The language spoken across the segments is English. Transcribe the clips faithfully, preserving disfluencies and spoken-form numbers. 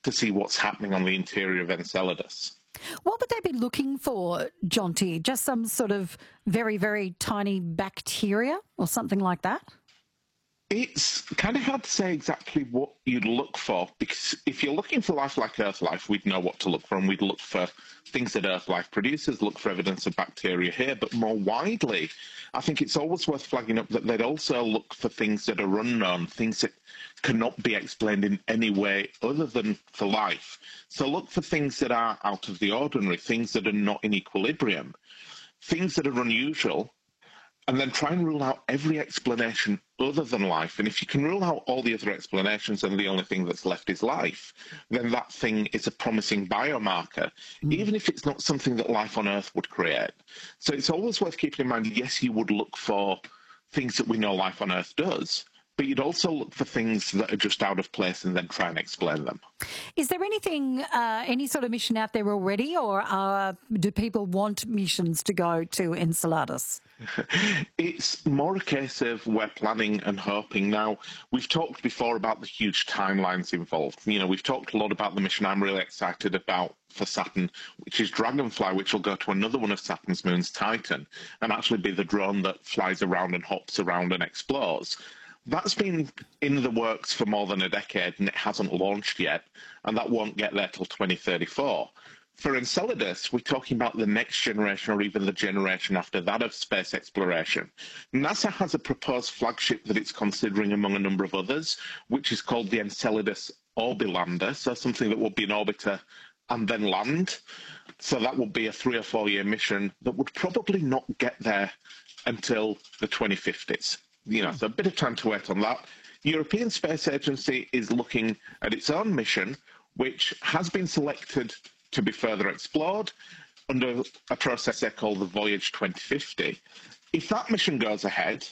to see what's happening on the interior of Enceladus. What would they be looking for, Jonty? Just some sort of very, very tiny bacteria or something like that? It's kind of hard to say exactly what you'd look for, because if you're looking for life like Earth life, we'd know what to look for, and we'd look for things that Earth life produces, look for evidence of bacteria here. But more widely, I think it's always worth flagging up that they'd also look for things that are unknown, things that cannot be explained in any way other than for life. So look for things that are out of the ordinary, things that are not in equilibrium, things that are unusual, and then try and rule out every explanation other than life. And if you can rule out all the other explanations and the only thing that's left is life, then that thing is a promising biomarker, mm. even if it's not something that life on Earth would create. So it's always worth keeping in mind, yes, you would look for things that we know life on Earth does, but you'd also look for things that are just out of place and then try and explain them. Is there anything, uh, any sort of mission out there already, or uh, do people want missions to go to Enceladus? It's more a case of we're planning and hoping. Now, we've talked before about the huge timelines involved. You know, we've talked a lot about the mission I'm really excited about for Saturn, which is Dragonfly, which will go to another one of Saturn's moons, Titan, and actually be the drone that flies around and hops around and explores. That's been in the works for more than a decade, and it hasn't launched yet, and that won't get there till twenty thirty-four. For Enceladus, we're talking about the next generation, or even the generation after that, of space exploration. NASA has a proposed flagship that it's considering among a number of others, which is called the Enceladus Orbilander, so something that will be an orbiter and then land. So that would be a three or four year mission that would probably not get there until the twenty fifties. You know, so a bit of time to wait on that. European Space Agency is looking at its own mission, which has been selected to be further explored under a process they call the Voyage twenty fifty. If that mission goes ahead,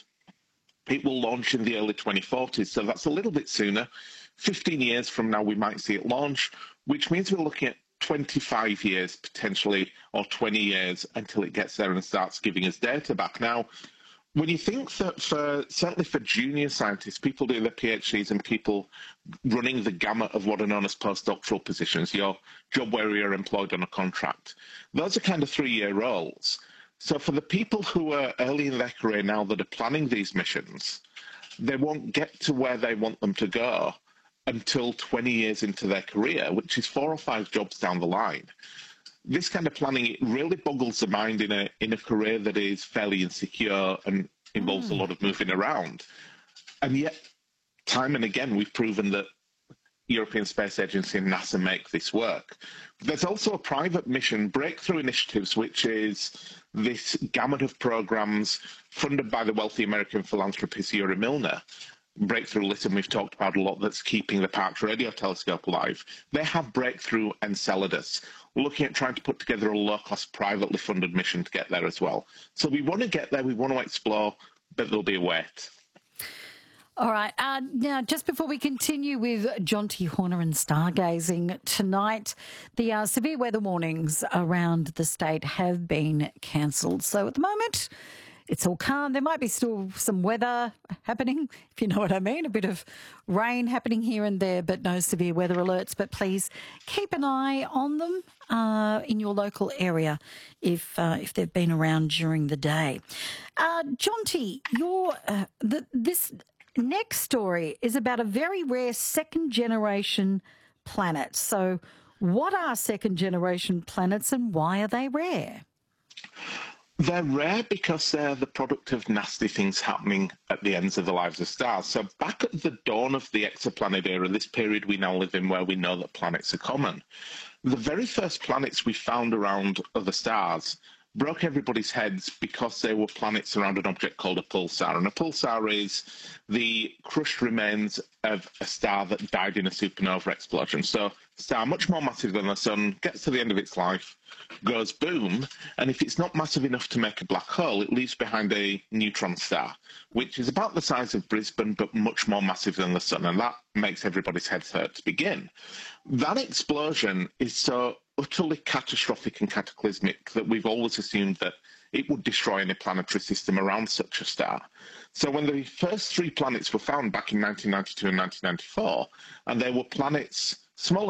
it will launch in the early twenty forties, so that's a little bit sooner. fifteen years from now, we might see it launch, which means we're looking at twenty-five years potentially, or twenty years, until it gets there and starts giving us data back. Now, when you think that for, certainly for junior scientists, people doing their PhDs and people running the gamut of what are known as postdoctoral positions, your job where you're employed on a contract, those are kind of three-year roles. So for the people who are early in their career now that are planning these missions, they won't get to where they want them to go until twenty years into their career, which is four or five jobs down the line. This kind of planning, it really boggles the mind in a in a career that is fairly insecure and involves mm. a lot of moving around. And yet, time and again, we've proven that European Space Agency and NASA make this work. There's also a private mission, Breakthrough Initiatives, which is this gamut of programs funded by the wealthy American philanthropist Yuri Milner. Breakthrough Lytton, we've talked about a lot, that's keeping the Parkes Radio Telescope alive. They have Breakthrough Enceladus, looking at trying to put together a low-cost, privately funded mission to get there as well. So we want to get there, we want to explore, but there'll be a wait. All right. Uh, now, just before we continue with Jonty Horner and stargazing tonight, the uh, severe weather warnings around the state have been cancelled. So at the moment, it's all calm. There might be still some weather happening, if you know what I mean, a bit of rain happening here and there, but no severe weather alerts. But please keep an eye on them uh, in your local area if uh, if they've been around during the day. Uh, Jonty, your uh, the, this next story is about a very rare second-generation planet. So what are second-generation planets and why are they rare? They're rare because they're the product of nasty things happening at the ends of the lives of stars. So back at the dawn of the exoplanet era, this period we now live in where we know that planets are common, the very first planets we found around other stars broke everybody's heads because they were planets around an object called a pulsar. And a pulsar is the crushed remains of a star that died in a supernova explosion. So a star much more massive than the sun gets to the end of its life, goes boom, and if it's not massive enough to make a black hole, it leaves behind a neutron star, which is about the size of Brisbane, but much more massive than the sun, and that makes everybody's heads hurt to begin. That explosion is so utterly catastrophic and cataclysmic that we've always assumed that it would destroy any planetary system around such a star. So when the first three planets were found back in nineteen ninety-two and nineteen ninety-four, and they were planets smaller